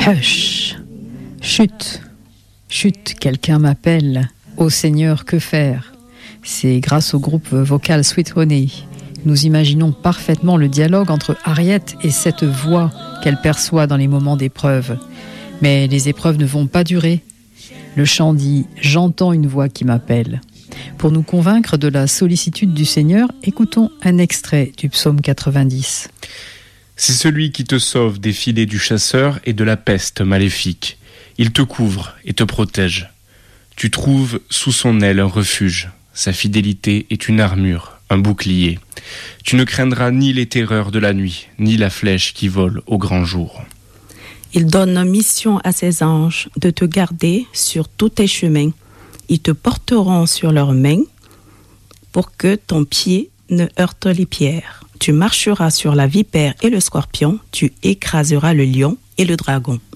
Hush, chut, chut, quelqu'un m'appelle. Ô Seigneur, que faire? C'est grâce au groupe vocal Sweet Honey. Nous imaginons parfaitement le dialogue entre Harriet et cette voix qu'elle perçoit dans les moments d'épreuve. Mais les épreuves ne vont pas durer. Le chant dit « J'entends une voix qui m'appelle ». Pour nous convaincre de la sollicitude du Seigneur, écoutons un extrait du psaume 90. C'est celui qui te sauve des filets du chasseur et de la peste maléfique. Il te couvre et te protège. Tu trouves sous son aile un refuge. Sa fidélité est une armure, un bouclier. Tu ne craindras ni les terreurs de la nuit, ni la flèche qui vole au grand jour. Il donne mission à ses anges de te garder sur tous tes chemins. Ils te porteront sur leurs mains pour que ton pied ne heurte les pierres. Tu marcheras sur la vipère et le scorpion, tu écraseras le lion et le dragon.